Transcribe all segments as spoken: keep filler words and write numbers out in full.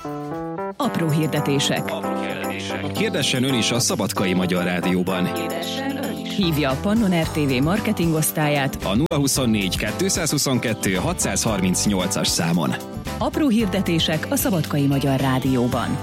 Apró hirdetések. Apró hirdetések. Hirdessen ön is a Szabadkai Magyar Rádióban. Hívja a Pannon er té vé marketingosztályát A nulla huszonnégy kettőszázhuszonkettő hatszázharmincnyolcas számon. Apró hirdetések a Szabadkai Magyar Rádióban.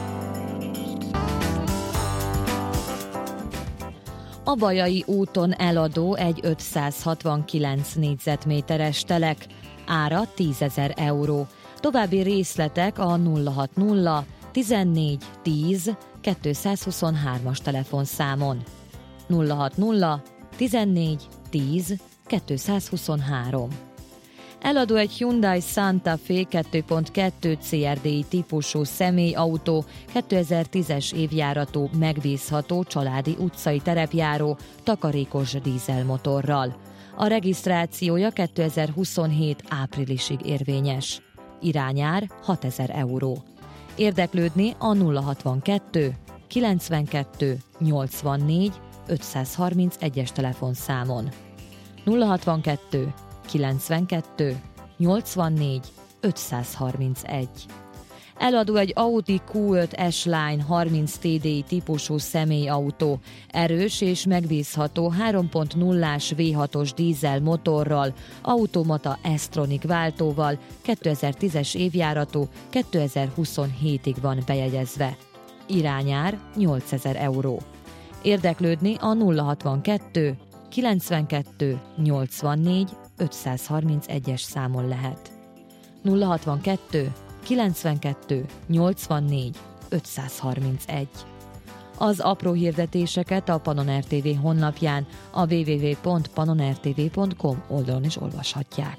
A Bajai úton eladó egy ötszázhatvankilenc négyzetméteres telek, ára tízezer euró. További részletek a nulla hatvanulla tizennégy tíz kétszázhuszonhármas telefonszámon. nulla hatvanulla tizennégy tíz kétszázhuszonhárom. Eladó egy Hyundai Santa Fe kettő pont kettő cé er dé i típusú személyautó, kétezer-tízes évjáratú, megbízható családi utcai terepjáró, takarékos dízelmotorral. A regisztrációja kétezer-huszonhét áprilisig érvényes. Irányár hatezer euró. Érdeklődni a nulla hatvankettő kilencvenkettő nyolcvannégy ötszázharmincegyes telefonszámon. nulla hatvankettő kilencvenkettő nyolcvannégy ötszázharmincegy. Eladó egy Audi kú öt S-Line harminc té dé i típusú személyautó, erős és megbízható három pont nullás vé hatos dízel motorral, automata S-Tronic váltóval, kétezer-tízes évjáratú, kétezer-huszonhétig van bejegyezve. Irányár nyolcezer euró. Érdeklődni a nulla hatvankettő kilencvenkettő nyolcvannégy ötszázharmincegyes számon lehet. nulla hatvankettő kilencvenkettő nyolcvannégy ötszázharmincegy. Az apró hirdetéseket a Pannon er té vé honlapján, a double-u double-u double-u pont pannon er té vé pont com oldalon is olvashatják.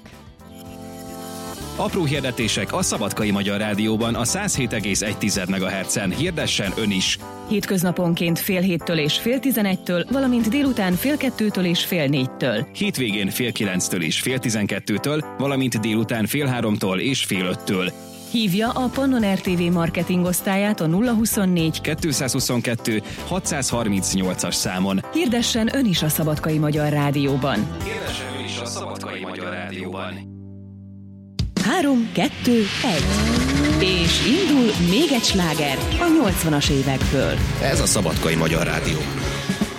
Apró hirdetések a Szabadkai Magyar Rádióban a száz hét egész egy megahertzen. Hirdessen ön is! Hétköznaponként fél héttől és fél tizenegytől, valamint délután fél kettőtől és fél négytől. Hétvégén fél kilenctől és fél tizenkettőtől, valamint délután fél háromtól és fél öttől. Hívja a Pannon er té vé marketingosztályát a nulla huszonnégy kettőszázhuszonkettő hatszázharmincnyolcas számon. Hirdessen ön is a Szabadkai Magyar Rádióban. Hirdessen ön is a Szabadkai Magyar Rádióban. három, kettő, egy. És indul még egy sláger a nyolcvanas évekből. Ez a Szabadkai Magyar Rádió.